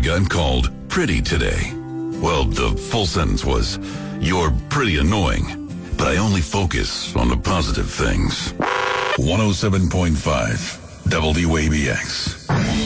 got called pretty today. Well, the full sentence was, you're pretty annoying, but I only focus on the positive things. 107.5 WABX.